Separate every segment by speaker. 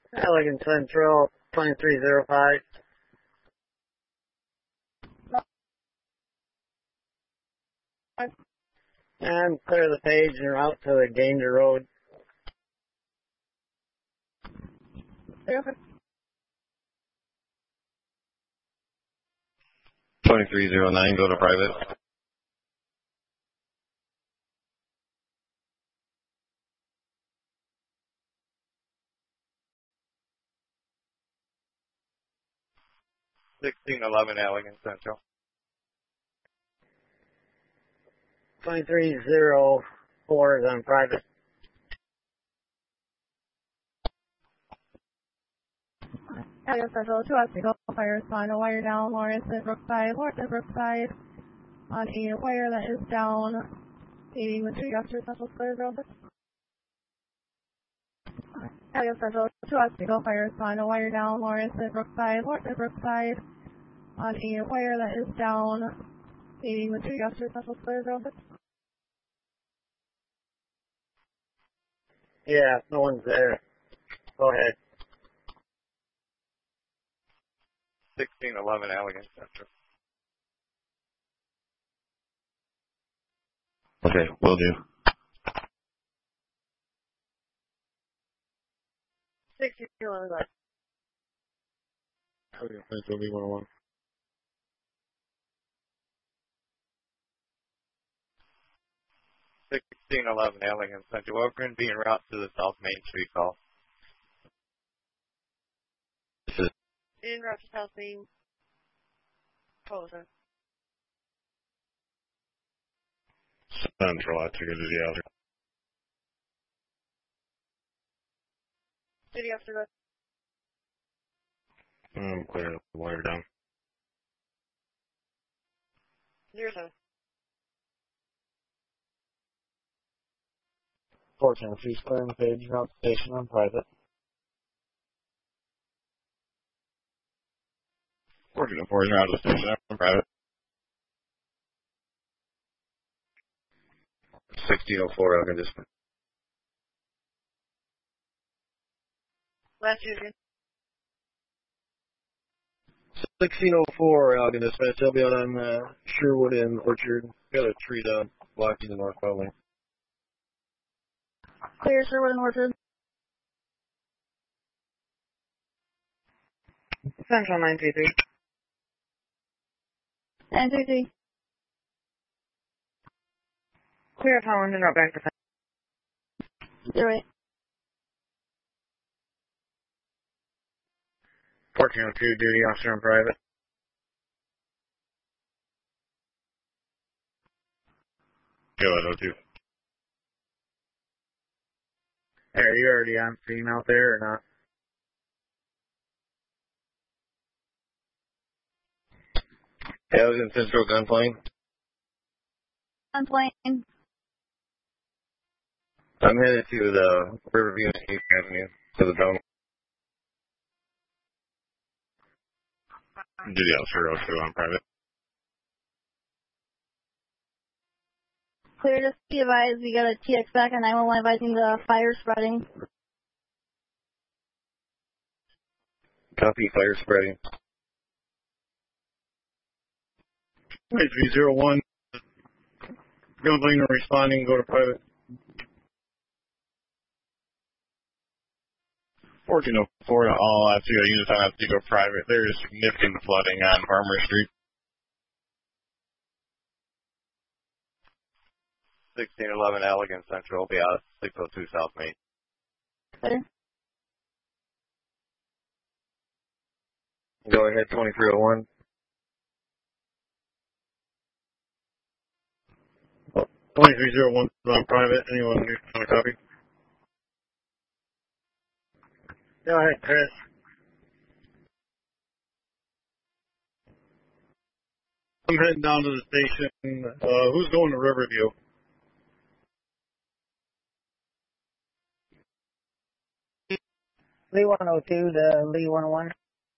Speaker 1: Elegant Central, 2305. And clear the page and route to the Danger Road.
Speaker 2: 2309, go to private. Elegant Central.
Speaker 1: 2304 is on private.
Speaker 3: Elegant Central, 2 Oswego, fire sign, a wire down, Lawrence and Brookside, on a wire that is down, 80 with 3 after Central Square Road. Elegant Central, 2 Oswego, fire sign, a wire down, Lawrence and Brookside, on a wire that is down, 80 with 3 after Central Square Road.
Speaker 1: Yeah, no one's there. Go ahead.
Speaker 2: 1611, Elegant Central. Okay, will do.
Speaker 1: 1611.
Speaker 2: Elegant Central, B101. 1611, Elegant Central. We're going to be en route to the South Main Street call.
Speaker 4: En route to South Main. Posa.
Speaker 2: Central, I took it to the outer.
Speaker 4: City after that.
Speaker 2: I'm clearing the wire down.
Speaker 4: Near south.
Speaker 1: 1402 clearing the page, route station on private.
Speaker 2: 1404 is around the station on private. 1604, Elegant District.
Speaker 4: Last year again.
Speaker 2: 1604, Elegant Dispatch. They'll be out on Sherwood and Orchard. Got a tree down blocking the northbound lane.
Speaker 3: Clear Sherwood and Orchard.
Speaker 4: Central 933.
Speaker 3: 933.
Speaker 4: Clear of Holland and route back to
Speaker 3: 08.
Speaker 1: 1402 duty officer on private.
Speaker 2: Go ahead, 02.
Speaker 1: Hey, are you already on scene out there or not?
Speaker 2: Elegant Central gunplane.
Speaker 3: Gunplane.
Speaker 2: I'm headed to the Riverview and 8th Avenue to the dome. Duty officer 02 on private.
Speaker 3: Clear, just be advised, we got a TX back on 911 advising the fire spreading.
Speaker 2: Copy, fire spreading.
Speaker 1: 2301. Gunplane responding, go to private.
Speaker 2: 1404 to all FTO units on FTO private. There is significant flooding on Farmer Street. 1611 Elegant Central will be out at 602 South Main.
Speaker 3: Clear.
Speaker 2: Go ahead, 2301.
Speaker 1: 2301 on private. Anyone want a copy? Go ahead, Chris. I'm heading down to the station. Who's going to Riverview?
Speaker 5: Lee 102 to Lee 101.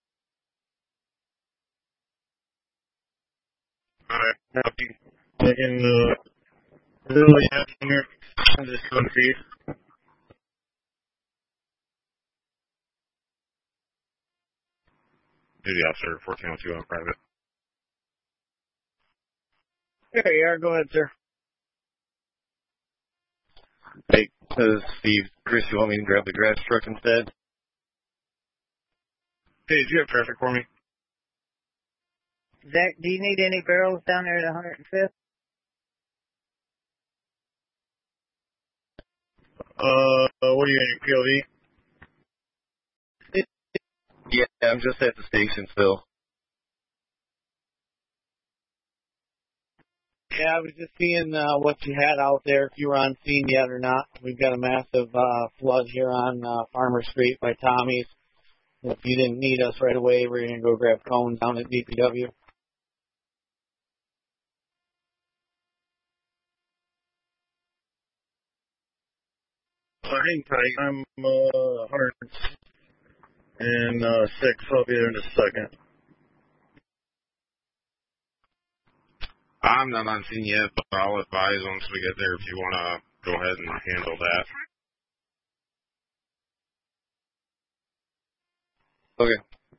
Speaker 1: Alright, copy. Taking really happy here. I'm just going to see.
Speaker 6: Duty officer 1402 on private.
Speaker 2: There you are. Go ahead, sir.
Speaker 7: Hey, this is Steve. Chris, you want me to grab the grass truck instead?
Speaker 1: Hey, do you have traffic for me?
Speaker 5: Zach, do you need any barrels down there at 105th?
Speaker 1: What do you need, POV?
Speaker 7: Yeah, I'm just at the station still.
Speaker 2: Yeah, I was just seeing what you had out there, if you were on scene yet or not. We've got a massive flood here on Farmer Street by Tommy's. If you didn't need us right away, we're going to go grab cones down at DPW.
Speaker 1: Hang tight. I'm 106. I'll be there in a second.
Speaker 6: I'm not on scene yet, but I'll advise once we get there if you want to go ahead and handle that.
Speaker 7: Okay.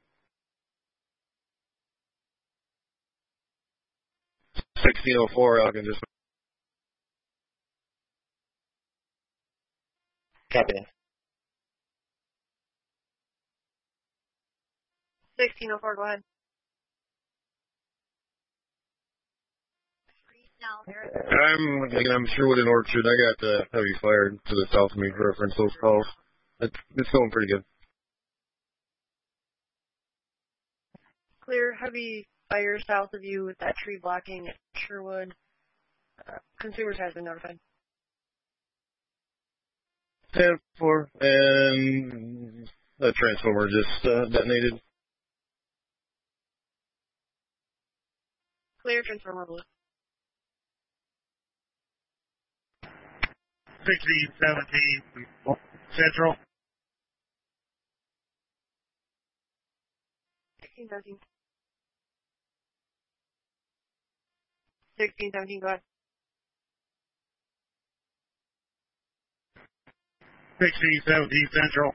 Speaker 7: $1604, I can just...
Speaker 2: Copy that.
Speaker 4: 1604, go ahead.
Speaker 7: I'm Sherwood and Orchard. I got heavy fire to the south of me to reference those calls. It's going pretty good.
Speaker 4: Clear heavy fire south of you with that tree blocking at Sherwood. Consumers has been notified.
Speaker 7: 10-4, and a transformer just detonated.
Speaker 4: Clear transformer blue.
Speaker 1: 1617 Central.
Speaker 4: 1617. 1617, go ahead.
Speaker 1: 1617 Central.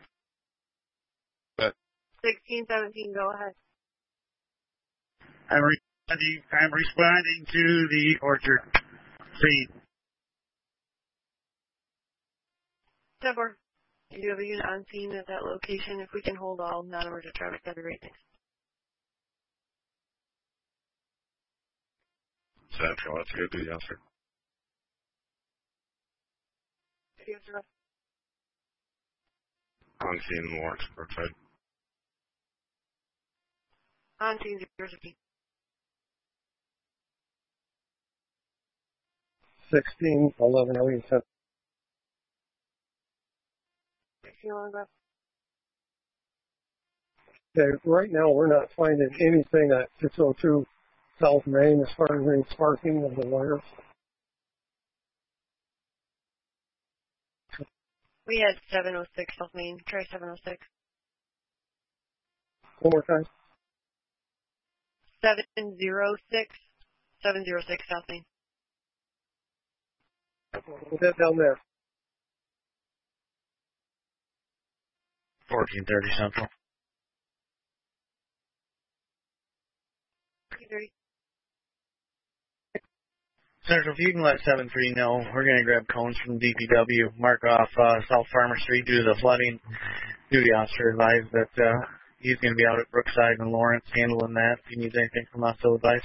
Speaker 4: 1617, go ahead.
Speaker 1: I'm responding to the Orchard scene.
Speaker 4: 10-4. You do have a unit on scene at that location. If we can hold all non-emergent traffic, that'd be great. Thanks.
Speaker 6: Central, that's good, duty officer.
Speaker 4: Yes, sir.
Speaker 6: On scene in Lawrence, Brookside.
Speaker 4: On scene 015.
Speaker 2: 1611, are we set?
Speaker 4: 1611, go ahead.
Speaker 8: Okay, right now we're not finding anything at 602 South Main as far as any sparking of the wires.
Speaker 4: We had 706 South Main. Try 706.
Speaker 8: One more time.
Speaker 4: 706. 706 South Main.
Speaker 8: Put that down there.
Speaker 2: 1430 Central.
Speaker 4: 1430.
Speaker 2: Central, if you can let 7-3 know, we're going to grab cones from DPW, mark off South Farmer Street due to the flooding. Duty officer advised that he's going to be out at Brookside and Lawrence handling that. If he needs anything from us, he'll advise.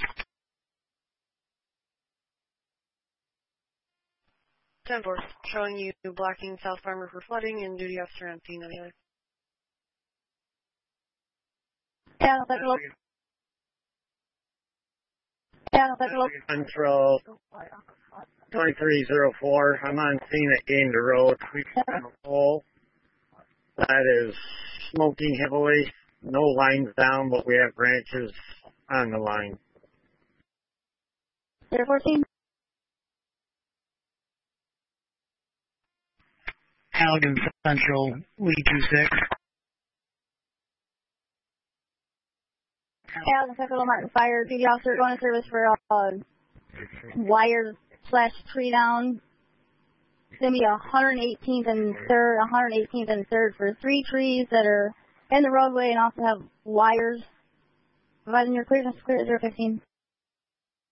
Speaker 4: 10-4. Showing you blocking South Farmer for flooding and duty officer on scene on the other.
Speaker 3: Yeah, that's look. Yeah, that's look.
Speaker 1: Central 2304. I'm on scene at Gander Road. We found a pole that is smoking heavily. No lines down, but we have branches on the line.
Speaker 3: 014.
Speaker 2: Halligan Central, Lee 26.
Speaker 3: Yeah, the Central Martin Fire duty officer going to service for wires / tree down. It's going to be 118th and 3rd, 118th and 3rd for 3 trees that are in the roadway and also have wires Providing your clearance clear at 015.